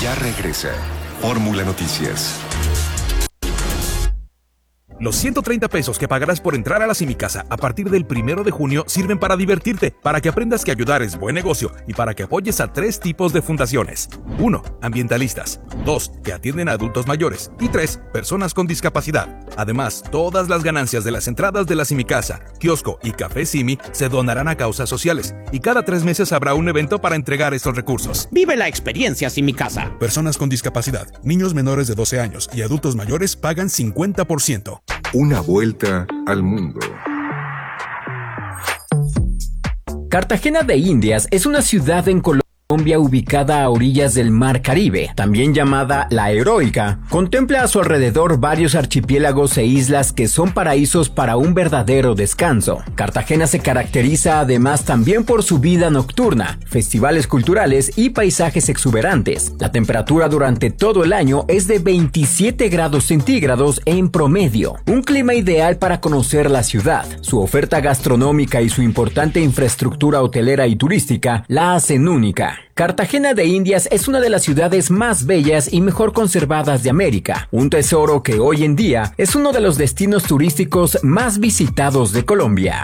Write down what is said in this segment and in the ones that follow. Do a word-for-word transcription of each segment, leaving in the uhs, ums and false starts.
Ya regresa Fórmula Noticias. Los ciento treinta pesos que pagarás por entrar a la Simicasa a partir del primero de junio sirven para divertirte, para que aprendas que ayudar es buen negocio y para que apoyes a tres tipos de fundaciones. Uno, ambientalistas. Dos, que atienden a adultos mayores. Y tres, personas con discapacidad. Además, todas las ganancias de las entradas de la Simicasa, kiosco y Café Simi se donarán a causas sociales. Y cada tres meses habrá un evento para entregar estos recursos. Vive la experiencia Simicasa. Personas con discapacidad, niños menores de doce años y adultos mayores pagan cincuenta por ciento. Una vuelta al mundo. Cartagena de Indias es una ciudad en Colombia ubicada a orillas del Mar Caribe, también llamada La Heroica. Contempla a su alrededor varios archipiélagos e islas que son paraísos para un verdadero descanso. Cartagena se caracteriza además también por su vida nocturna, festivales culturales y paisajes exuberantes. La temperatura durante todo el año es de veintisiete grados centígrados en promedio, un clima ideal para conocer la ciudad. Su oferta gastronómica y su importante infraestructura hotelera y turística la hacen única. Cartagena de Indias es una de las ciudades más bellas y mejor conservadas de América, un tesoro que hoy en día es uno de los destinos turísticos más visitados de Colombia.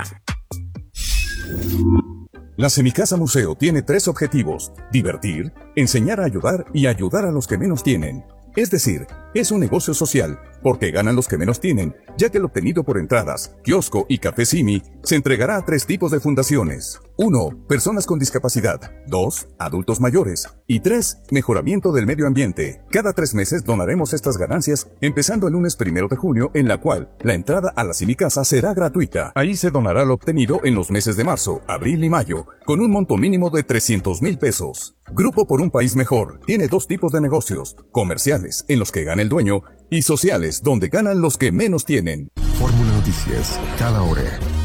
La Simicasa Museo tiene tres objetivos: divertir, enseñar a ayudar y ayudar a los que menos tienen. Es decir, es un negocio social, porque ganan los que menos tienen, ya que lo obtenido por entradas, kiosco y Café Simi se entregará a tres tipos de fundaciones. Uno, personas con discapacidad. Dos, adultos mayores. Y tres, mejoramiento del medio ambiente. Cada tres meses donaremos estas ganancias, empezando el lunes primero de junio, en la cual la entrada a la Simicasa será gratuita. Ahí se donará lo obtenido en los meses de marzo, abril y mayo, con un monto mínimo de trescientos mil pesos. Grupo por un País Mejor tiene dos tipos de negocios: comerciales, en los que gana el dueño, y sociales, donde ganan los que menos tienen. Fórmula Noticias, cada hora.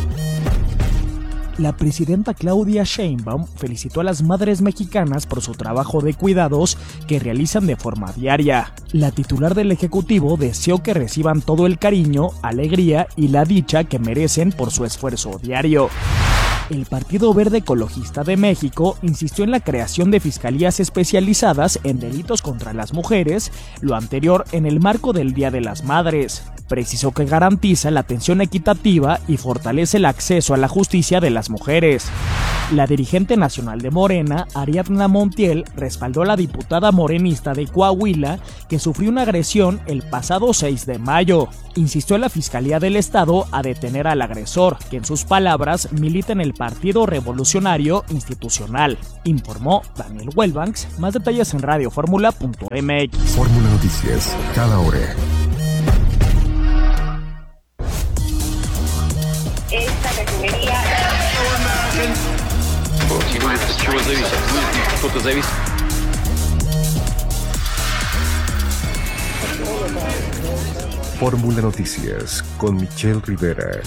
La presidenta Claudia Sheinbaum felicitó a las madres mexicanas por su trabajo de cuidados que realizan de forma diaria. La titular del Ejecutivo deseó que reciban todo el cariño, alegría y la dicha que merecen por su esfuerzo diario. El Partido Verde Ecologista de México insistió en la creación de fiscalías especializadas en delitos contra las mujeres, lo anterior en el marco del Día de las Madres. Precisó que garantiza la atención equitativa y fortalece el acceso a la justicia de las mujeres. La dirigente nacional de Morena, Ariadna Montiel, respaldó a la diputada morenista de Coahuila que sufrió una agresión el pasado seis de mayo. Insistió en la Fiscalía del Estado a detener al agresor, que en sus palabras milita en el Partido Revolucionario Institucional. Informó Daniel Welbanks. Más detalles en radio fórmula punto m x. Fórmula Noticias, cada hora. Esta refinería... Fórmula Noticias con Michelle Rivera.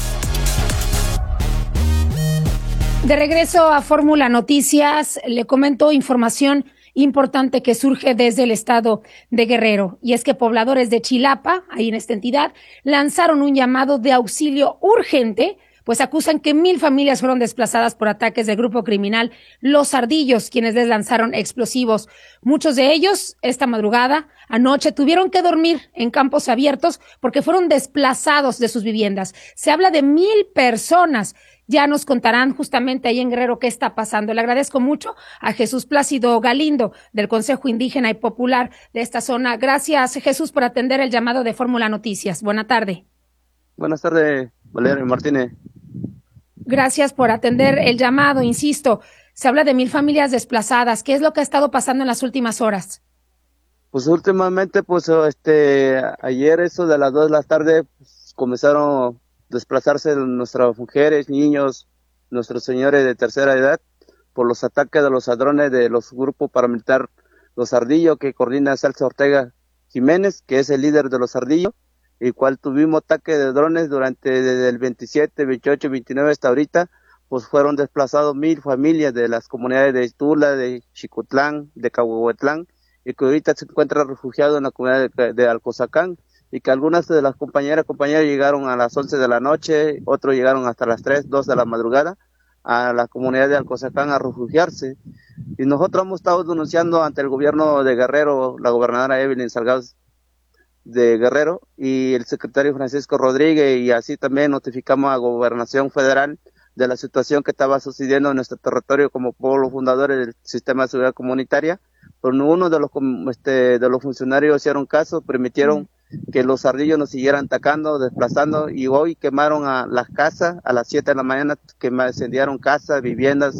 De regreso a Fórmula Noticias, le comento información importante que surge desde el estado de Guerrero, y es que pobladores de Chilapa, ahí en esta entidad, lanzaron un llamado de auxilio urgente, pues acusan que mil familias fueron desplazadas por ataques del grupo criminal Los Ardillos, quienes les lanzaron explosivos. Muchos de ellos, esta madrugada, anoche, tuvieron que dormir en campos abiertos porque fueron desplazados de sus viviendas. Se habla de mil personas. Ya nos contarán justamente ahí en Guerrero qué está pasando. Le agradezco mucho a Jesús Plácido Galindo, del Consejo Indígena y Popular de esta zona. Gracias, Jesús, por atender el llamado de Fórmula Noticias. Buena tarde. Buenas tardes, Valerio Martínez. Gracias por atender el llamado. Insisto, se habla de mil familias desplazadas. ¿Qué es lo que ha estado pasando en las últimas horas? Pues últimamente, pues este, ayer eso de las dos de la tarde, pues, comenzaron a desplazarse nuestras mujeres, niños, nuestros señores de tercera edad, por los ataques de los ladrones de los grupos paramilitar Los Ardillos, que coordina Celso Ortega Jiménez, que es el líder de Los Ardillos, y cual tuvimos ataque de drones durante desde el veintisiete, veintiocho, veintinueve hasta ahorita, pues fueron desplazados mil familias de las comunidades de Tula, de Xicotlán, de Cahuehuetlán, y que ahorita se encuentran refugiados en la comunidad de, de Alcozacán, y que algunas de las compañeras compañeras llegaron a las once de la noche, otros llegaron hasta las tres, dos de la madrugada, a la comunidad de Alcozacán a refugiarse. Y nosotros hemos estado denunciando ante el gobierno de Guerrero, la gobernadora Evelyn Salgado de Guerrero y el secretario Francisco Rodríguez, y así también notificamos a Gobernación Federal de la situación que estaba sucediendo en nuestro territorio como pueblo fundador del sistema de seguridad comunitaria. Pero uno de los, este, de los funcionarios hicieron caso, permitieron que los ardillos nos siguieran atacando, desplazando, y hoy quemaron a las casas a las siete de la mañana, que incendiaron casas, viviendas,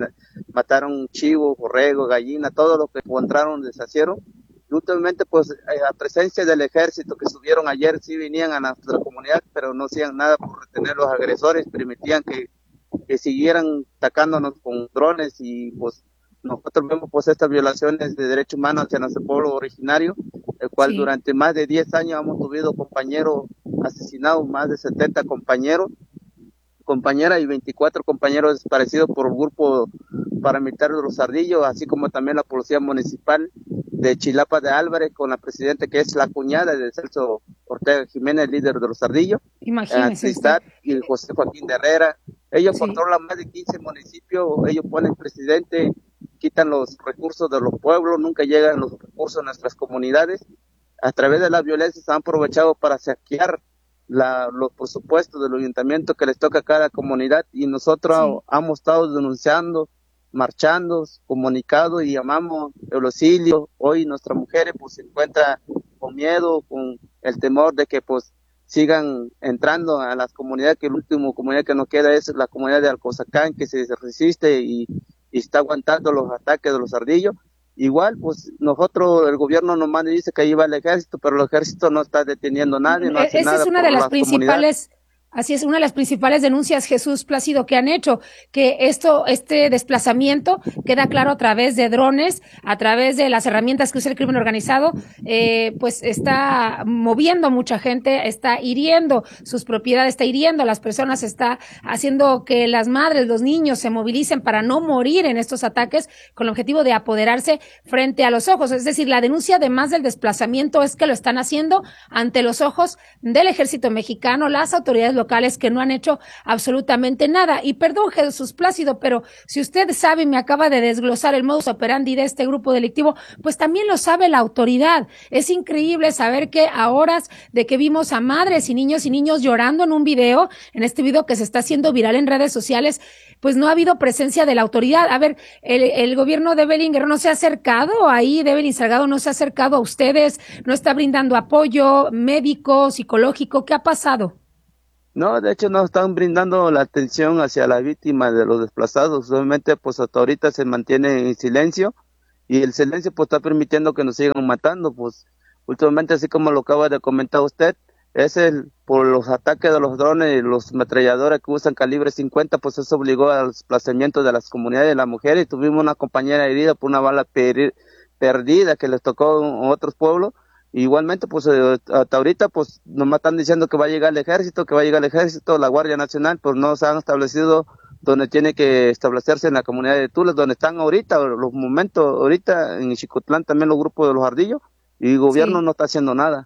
mataron chivo, borrego, gallina, todo lo que encontraron deshacieron. Y últimamente, pues, a presencia del ejército que subieron ayer, sí venían a nuestra comunidad, pero no hacían nada por retener los agresores, permitían que, que siguieran atacándonos con drones, y pues nosotros vemos pues estas violaciones de derechos humanos hacia nuestro pueblo originario, el cual sí. Durante más de diez años hemos tenido compañeros asesinados, más de setenta compañeros, compañeras y veinticuatro compañeros desaparecidos por el grupo paramilitar de los Ardillos, así como también la policía municipal de Chilapa de Álvarez, con la presidenta que es la cuñada de Celso Ortega Jiménez, líder de los Ardillos, imagínese eh, y José Joaquín de Herrera. Ellos sí. controlan más de quince municipios, ellos ponen presidente, quitan los recursos de los pueblos, nunca llegan los recursos a nuestras comunidades. A través de la violencia se han aprovechado para saquear la, los presupuestos del ayuntamiento que les toca a cada comunidad, y nosotros sí. hemos estado denunciando, marchando, comunicado, y llamamos el auxilio. Hoy nuestras mujeres pues se encuentran con miedo, con el temor de que pues sigan entrando a las comunidades, que el último comunidad que nos queda es la comunidad de Alcozacán, que se resiste y y está aguantando los ataques de los ardillos. Igual, pues nosotros, el gobierno nos manda y dice que ahí va el ejército, pero el ejército no está deteniendo a nadie, no hace Esa nada es una por de las las principales, así es, una de las principales denuncias, Jesús Plácido, que han hecho, que esto, este desplazamiento queda claro a través de drones, a través de las herramientas que usa el crimen organizado, eh, pues está moviendo a mucha gente, está hiriendo sus propiedades, está hiriendo a las personas, está haciendo que las madres, los niños se movilicen para no morir en estos ataques, con el objetivo de apoderarse frente a los ojos. Es decir, la denuncia, además del desplazamiento, es que lo están haciendo ante los ojos del ejército mexicano, las autoridades locales locales que no han hecho absolutamente nada. Y perdón, Jesús Plácido, pero si usted sabe y me acaba de desglosar el modus operandi de este grupo delictivo, pues también lo sabe la autoridad. Es increíble saber que a horas de que vimos a madres y niños y niños llorando en un video, en este video que se está haciendo viral en redes sociales, pues no ha habido presencia de la autoridad. A ver, el, el gobierno de Evelyn Guerrero no se ha acercado ahí, de Evelyn Salgado no se ha acercado a ustedes, no está brindando apoyo médico, psicológico. ¿Qué ha pasado? No, de hecho no están brindando la atención hacia la víctima de los desplazados. Obviamente pues hasta ahorita se mantiene en silencio, y el silencio pues está permitiendo que nos sigan matando. Pues últimamente, así como lo acaba de comentar usted, es el por los ataques de los drones y los ametralladores que usan calibre cincuenta, pues eso obligó al desplazamiento de las comunidades de las mujeres, y tuvimos una compañera herida por una bala per perdida que les tocó en otros pueblos. Igualmente, pues hasta ahorita, pues nomás están diciendo que va a llegar el ejército, que va a llegar el ejército, la Guardia Nacional, pues no se han establecido donde tiene que establecerse en la comunidad de Tulas, donde están ahorita, los momentos, ahorita en Xicotlán también los grupos de los ardillos, y el gobierno sí. no está haciendo nada.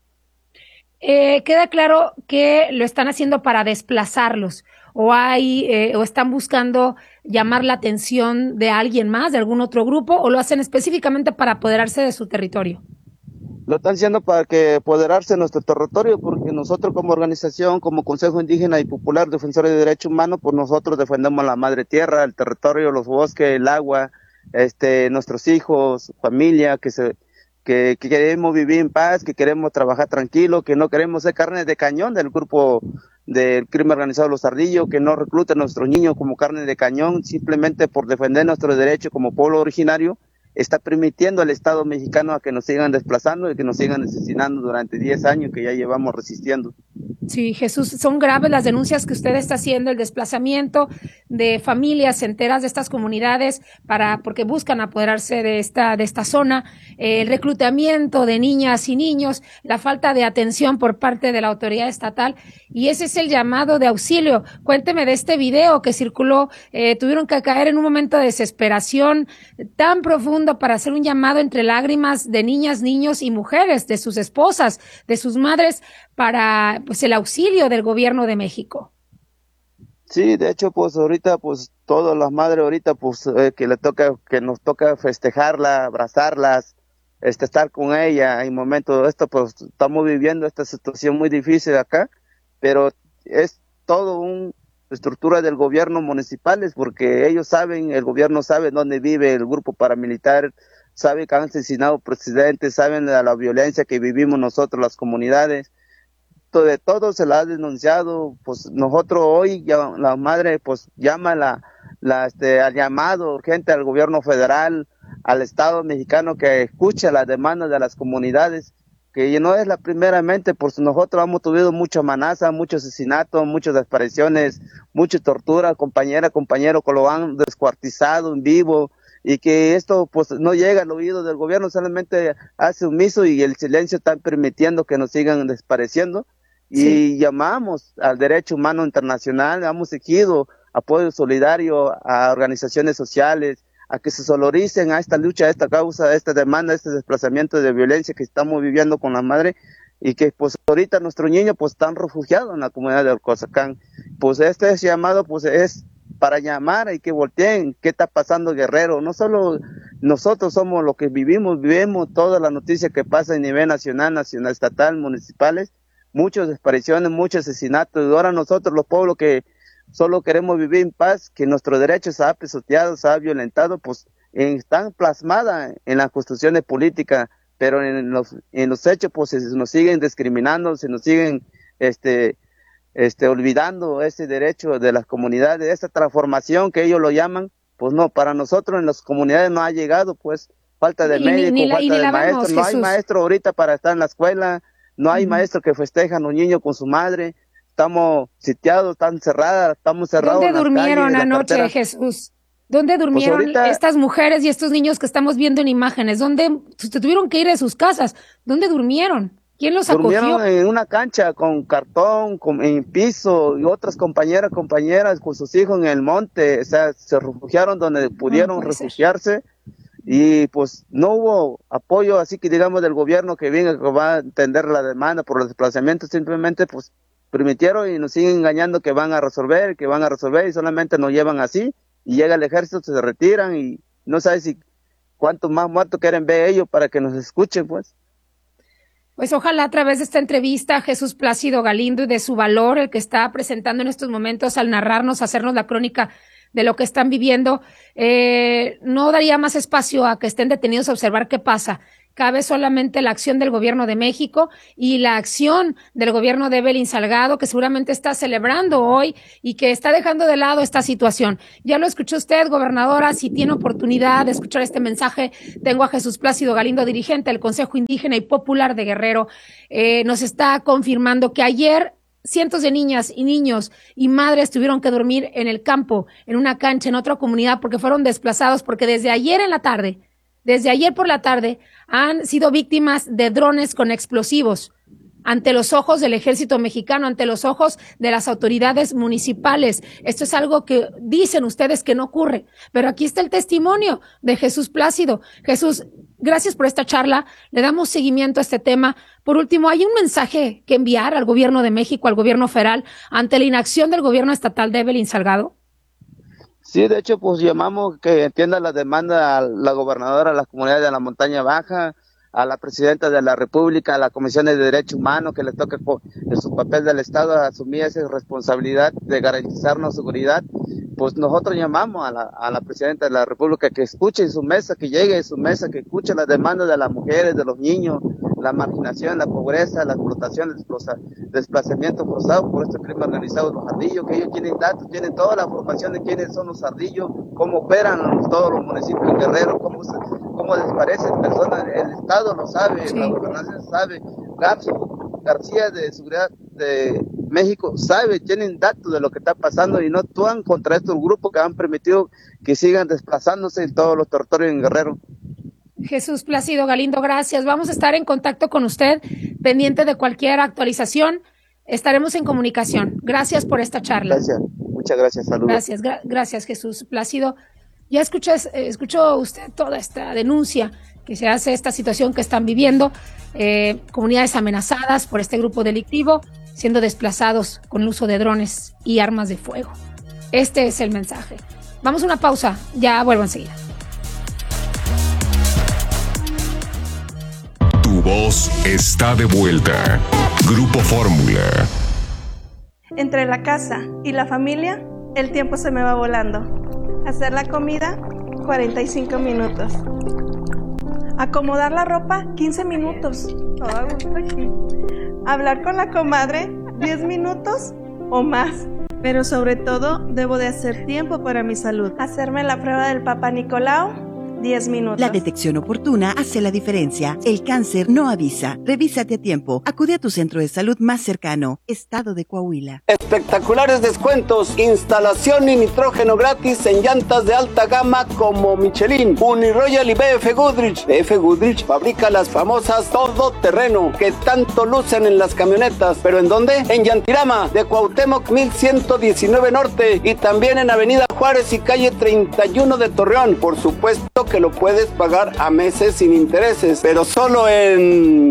Eh, queda claro que lo están haciendo para desplazarlos, o hay, eh, o están buscando llamar la atención de alguien más, de algún otro grupo, o lo hacen específicamente para apoderarse de su territorio. Lo están haciendo para que apoderarse de nuestro territorio, porque nosotros como organización, como Consejo Indígena y Popular Defensores de Derechos Humanos, pues nosotros defendemos la madre tierra, el territorio, los bosques, el agua, este, nuestros hijos, familia, que se, que, que queremos vivir en paz, que queremos trabajar tranquilo, que no queremos ser carne de cañón del grupo del crimen organizado de los ardillos, que no recluten a nuestros niños como carne de cañón, simplemente por defender nuestros derechos como pueblo originario. Está permitiendo al Estado mexicano a que nos sigan desplazando y que nos sigan asesinando durante diez años que ya llevamos resistiendo. Sí, Jesús, son graves las denuncias que usted está haciendo, el desplazamiento de familias enteras de estas comunidades para porque buscan apoderarse de esta de esta zona, eh, el reclutamiento de niñas y niños, la falta de atención por parte de la autoridad estatal, y ese es el llamado de auxilio. Cuénteme de este video que circuló, eh, tuvieron que caer en un momento de desesperación tan profundo para hacer un llamado entre lágrimas de niñas, niños y mujeres, de sus esposas, de sus madres, para pues el auxilio del gobierno de México. Sí, de hecho, pues ahorita, pues todas las madres ahorita, pues eh, que le toca, que nos toca festejarla, abrazarlas, este, estar con ella en momentos de esto, pues estamos viviendo esta situación muy difícil acá, pero es todo una estructura del gobierno municipales, porque ellos saben, el gobierno sabe dónde vive el grupo paramilitar, sabe que han asesinado presidentes, saben de la violencia que vivimos nosotros, las comunidades. De todo se la ha denunciado, pues nosotros hoy ya, la madre pues llama la, la este al llamado urgente al gobierno federal, al Estado mexicano, que escuche las demandas de las comunidades, que no es la primeramente, pues nosotros hemos tenido mucha amenaza, muchos asesinatos, muchas desapariciones, mucha tortura, compañera, compañero que lo han descuartizado en vivo, y que esto pues no llega al oído del gobierno, solamente hace omiso y el silencio está permitiendo que nos sigan desapareciendo. Y sí, llamamos al derecho humano internacional, hemos exigido apoyo solidario a organizaciones sociales, a que se soloricen a esta lucha, a esta causa, a esta demanda, a este desplazamiento de violencia que estamos viviendo con la madre, y que pues ahorita nuestros niños pues están refugiados en la comunidad de Orcosacán. Pues este llamado pues es para llamar y que volteen qué está pasando Guerrero. No solo nosotros somos los que vivimos, vivimos toda la noticia que pasa a nivel nacional, nacional, estatal, municipales, muchas desapariciones, muchos asesinatos, y ahora nosotros los pueblos que solo queremos vivir en paz, que nuestros derechos se ha pisoteado, se ha violentado, pues eh, están plasmadas en las construcciones políticas, pero en los, en los hechos pues se nos siguen discriminando, se nos siguen este, este, olvidando ese derecho de las comunidades, esa transformación que ellos lo llaman, pues no, para nosotros en las comunidades no ha llegado, pues falta de médicos, falta de maestros, no hay maestro ahorita para estar en la escuela, no hay uh-huh. maestros que festejan a los niños con su madre, estamos sitiados, están cerradas, estamos cerrados. ¿Dónde durmieron anoche, Jesús? ¿Dónde durmieron pues ahorita, estas mujeres y estos niños que estamos viendo en imágenes? ¿Dónde se tuvieron que ir de sus casas? ¿Dónde durmieron? ¿Quién los acogió? Durmieron en una cancha con cartón, con, en piso, y otras compañeras, compañeras con sus hijos en el monte, o sea, se refugiaron donde pudieron no refugiarse. Ser. Y pues no hubo apoyo, así que digamos del gobierno que venga, que va a atender la demanda por los desplazamientos, simplemente pues permitieron y nos siguen engañando que van a resolver, que van a resolver y solamente nos llevan así, y llega el ejército, se retiran y no sabe si cuántos más muertos quieren ver ellos para que nos escuchen, pues. Pues ojalá a través de esta entrevista Jesús Plácido Galindo y de su valor, el que está presentando en estos momentos al narrarnos, hacernos la crónica de lo que están viviendo, eh, no daría más espacio a que estén detenidos a observar qué pasa. Cabe solamente la acción del gobierno de México y la acción del gobierno de Evelyn Salgado, que seguramente está celebrando hoy y que está dejando de lado esta situación. Ya lo escuchó usted, gobernadora, si tiene oportunidad de escuchar este mensaje, tengo a Jesús Plácido Galindo, dirigente del Consejo Indígena y Popular de Guerrero, eh, nos está confirmando que ayer cientos de niñas y niños y madres tuvieron que dormir en el campo, en una cancha, en otra comunidad, porque fueron desplazados, porque desde ayer en la tarde, desde ayer por la tarde, han sido víctimas de drones con explosivos ante los ojos del ejército mexicano, ante los ojos de las autoridades municipales. Esto es algo que dicen ustedes que no ocurre, pero aquí está el testimonio de Jesús Plácido. Jesús, gracias por esta charla, le damos seguimiento a este tema. Por último, ¿hay un mensaje que enviar al gobierno de México, al gobierno federal, ante la inacción del gobierno estatal de Evelyn Salgado? Sí, de hecho, pues llamamos que entienda la demanda a la gobernadora, a las comunidades de la Montaña Baja, a la presidenta de la República, a la Comisión de Derechos Humanos, que le toque en su papel del Estado a asumir esa responsabilidad de garantizarnos seguridad. Pues nosotros llamamos a la, a la presidenta de la República que escuche en su mesa, que llegue en su mesa, que escuche las demandas de las mujeres, de los niños, la marginación, la pobreza, la explotación, el desplazamiento forzado por este crimen organizado de los ardillos, que ellos tienen datos, tienen toda la información de quiénes son los ardillos, cómo operan los, todos los municipios de Guerrero, cómo, se, cómo desaparecen personas, el Estado lo sabe, sí. La gobernación sabe, Garzo, García de Seguridad de México sabe, tienen datos de lo que está pasando y no actúan contra estos grupos que han permitido que sigan desplazándose en todos los territorios en Guerrero. Jesús Plácido Galindo, gracias. Vamos a estar en contacto con usted, pendiente de cualquier actualización. Estaremos en comunicación. Gracias por esta charla. Gracias, muchas gracias. Saludos. Gracias, gra- gracias Jesús Plácido. Ya escuchó, escuchó usted toda esta denuncia que se hace, esta situación que están viviendo, eh, comunidades amenazadas por este grupo delictivo, siendo desplazados con el uso de drones y armas de fuego. Este es el mensaje. Vamos a una pausa, ya vuelvo enseguida. Tu voz está de vuelta. Grupo Fórmula. Entre la casa y la familia, el tiempo se me va volando. Hacer la comida, cuarenta y cinco minutos. Acomodar la ropa, quince minutos. Todo a gusto aquí. Hablar con la comadre, diez minutos o más. Pero sobre todo, debo de hacer tiempo para mi salud. Hacerme la prueba del Papa Nicolau, diez minutos. La detección oportuna hace la diferencia. El cáncer no avisa. Revísate a tiempo. Acude a tu centro de salud más cercano. Estado de Coahuila. Espectaculares descuentos. Instalación y nitrógeno gratis en llantas de alta gama como Michelin, Uniroyal y B F Goodrich. B F Goodrich fabrica las famosas todoterreno que tanto lucen en las camionetas. ¿Pero en dónde? En Yantirama, de Cuauhtémoc mil ciento diecinueve Norte, y también en Avenida Juárez y calle treinta y uno de Torreón. Por supuesto que lo puedes pagar a meses sin intereses, pero solo en...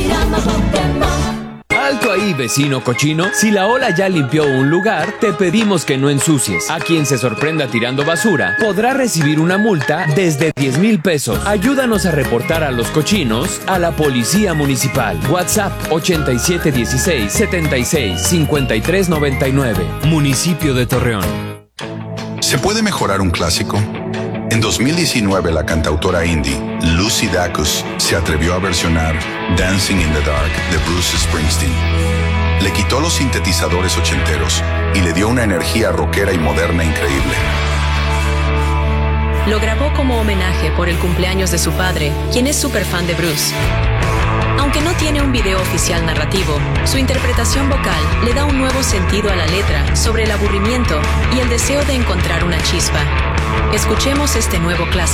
Alto ahí, vecino cochino. Si la ola ya limpió un lugar, te pedimos que no ensucies. A quien se sorprenda tirando basura podrá recibir una multa desde diez mil pesos. Ayúdanos a reportar a los cochinos a la Policía Municipal. WhatsApp ochenta y siete dieciséis setenta y seis cincuenta y tres noventa y nueve. Municipio de Torreón. ¿Se puede mejorar un clásico? En dos mil diecinueve, la cantautora indie Lucy Dacus se atrevió a versionar Dancing in the Dark de Bruce Springsteen. Le quitó los sintetizadores ochenteros y le dio una energía rockera y moderna increíble. Lo grabó como homenaje por el cumpleaños de su padre, quien es súper fan de Bruce. Aunque no tiene un video oficial narrativo, su interpretación vocal le da un nuevo sentido a la letra sobre el aburrimiento y el deseo de encontrar una chispa. Escuchemos este nuevo clásico.